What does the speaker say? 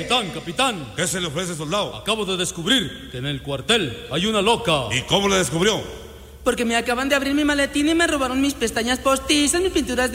Capitán. ¿Qué se le ofrece, soldado? Acabo de descubrir que en el cuartel hay una loca. ¿Y cómo le descubrió? Porque me acaban de abrir mi maletín y me robaron mis pestañas postizas, mis pinturas